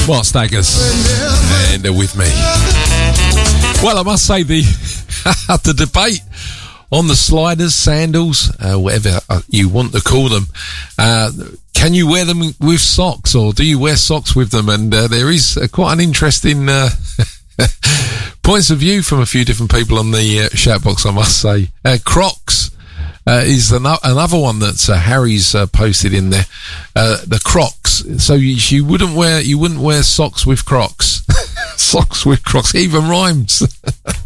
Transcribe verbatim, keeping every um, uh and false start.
Mark Staggers, and they're with me. Well, I must say the the debate on the sliders, sandals, uh, whatever you want to call them, uh, can you wear them with socks, or do you wear socks with them? And uh, there is uh, quite an interesting uh, points of view from a few different people on the uh, chat box, I must say. Uh, Crocs uh, is an- another one that uh, Harry's uh, posted in there. Uh, the Crocs. So you, you wouldn't wear you wouldn't wear socks with Crocs. Socks with Crocs, even rhymes.